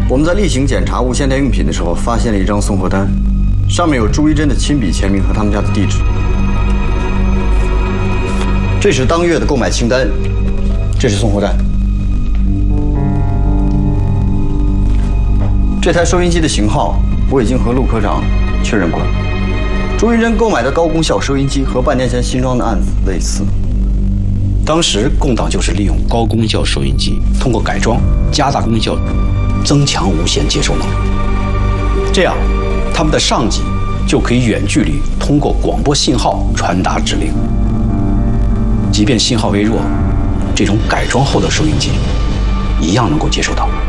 我们在例行检查无线电用品的时候，发现了一张送货单，上面有朱一贞的亲笔签名和他们家的地址。这是当月的购买清单，这是送货单。这台收音机的型号我已经和陆科长确认过了。朱一贞购买的高功效收音机和半年前新装的案子类似。当时共党就是利用高功效收音机，通过改装加大功效，增强无线接收能力。这样，他们的上级就可以远距离通过广播信号传达指令。即便信号微弱，这种改装后的收音机一样能够接收到。